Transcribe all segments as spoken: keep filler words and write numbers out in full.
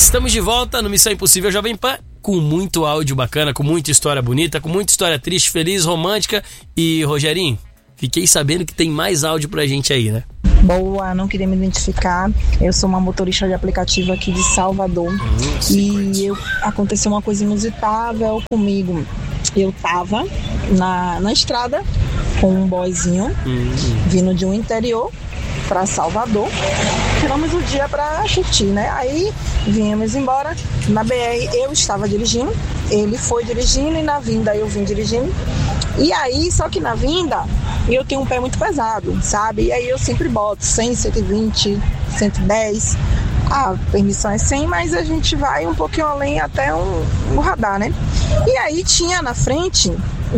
Estamos de volta no Missão Impossível Jovem Pan, com muito áudio bacana, com muita história bonita, com muita história triste, feliz, romântica. E, Rogerinho, fiquei sabendo que tem mais áudio pra gente aí, né? Boa, não queria me identificar. Eu sou uma motorista de aplicativo aqui de Salvador. Hum, e eu, aconteceu uma coisa inusitável comigo. Eu tava na, na estrada com um boyzinho hum. vindo de um interior para Salvador. Tiramos o dia para curtir, né? Aí viemos embora. Na B R eu estava dirigindo, ele foi dirigindo e na vinda eu vim dirigindo. E aí, só que na vinda eu tenho um pé muito pesado, sabe? E aí eu sempre boto cem, cento e vinte, cento e dez. A permissão é cem, mas a gente vai um pouquinho além até um, um radar, né? E aí tinha na frente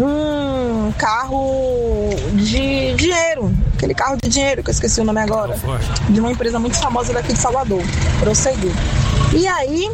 um carro de dinheiro, aquele carro de dinheiro que eu esqueci o nome agora, de uma empresa muito famosa daqui de Salvador, Prosseguir. E aí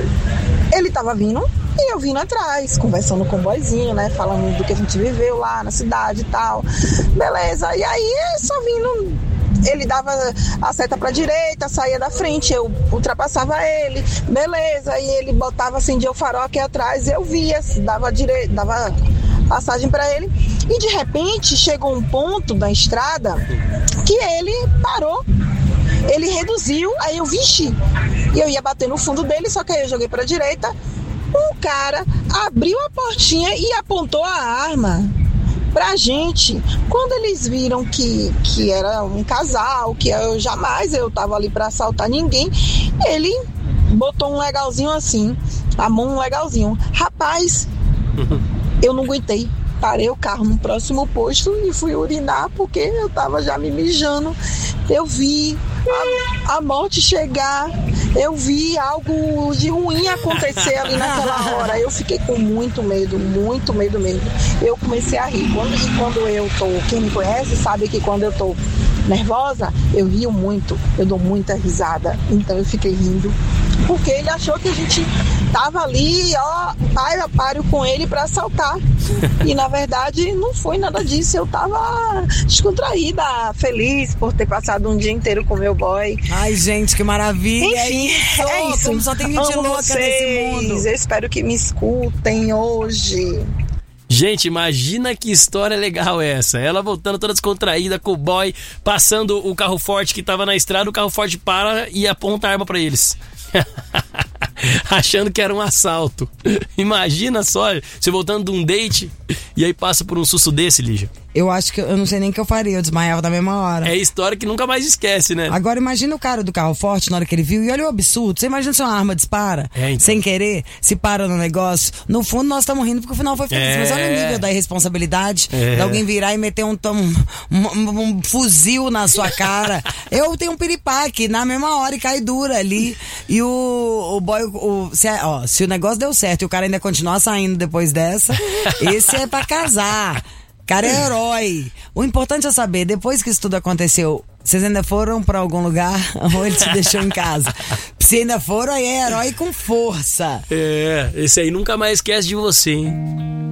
ele tava vindo e eu vindo atrás, conversando com o boyzinho, né, falando do que a gente viveu lá na cidade e tal, beleza. E aí só vindo, ele dava a seta pra direita, saía da frente, eu ultrapassava ele, beleza, e ele botava, acendia o farol aqui atrás, eu via, dava direita, dava passagem para ele, e de repente chegou um ponto da estrada que ele parou, ele reduziu, aí eu vixe, e eu ia bater no fundo dele, só que aí eu joguei para direita, um cara abriu a portinha e apontou a arma pra gente. Quando eles viram que, que era um casal, que eu jamais eu tava ali pra assaltar ninguém, ele botou um legalzinho assim, a mão um legalzinho. Rapaz, eu não aguentei. Parei o carro no próximo posto e fui urinar porque eu tava já me mijando. Eu vi a, a morte chegar, eu vi algo de ruim acontecer ali naquela hora. Eu fiquei com muito medo, muito medo mesmo. Eu comecei a rir. Quando, e quando eu tô, quem me conhece sabe que quando eu tô nervosa, eu rio muito, eu dou muita risada. Então eu fiquei rindo, porque ele achou que a gente tava ali, ó, páreo a páreo com ele pra assaltar. E na verdade não foi nada disso. Eu tava descontraída, feliz por ter passado um dia inteiro com meu boy. Ai, gente, que maravilha. Enfim, é isso. É isso. Como só tem gente Amo louca vocês. nesse mundo. Eu espero que me escutem hoje. Gente, imagina que história legal é essa. Ela voltando toda descontraída com o boy, passando o carro forte que tava na estrada, o carro forte para e aponta a arma pra eles. Achando que era um assalto. Imagina só, você voltando de um date e aí passa por um susto desse, Lígia. Eu acho que eu não sei nem o que eu faria, eu desmaiava na mesma hora. É história que nunca mais esquece, né? Agora imagina o cara do carro forte na hora que ele viu, e olha o absurdo. Você imagina se uma arma dispara, é, então. sem querer, se para no negócio. No fundo nós estamos rindo porque o final foi feliz, é. mas olha o nível da irresponsabilidade é. de alguém virar e meter um, um, um, um fuzil na sua cara. Eu tenho um piripaque na mesma hora e cai dura ali. E o, o boy, o, se, ó, se o negócio deu certo e o cara ainda continuar saindo depois dessa, esse é pra casar. Cara é herói. O importante é saber, depois que isso tudo aconteceu, vocês ainda foram pra algum lugar ou ele te deixou em casa? Se ainda foram, aí é herói com força. É, esse aí nunca mais esquece de você, hein?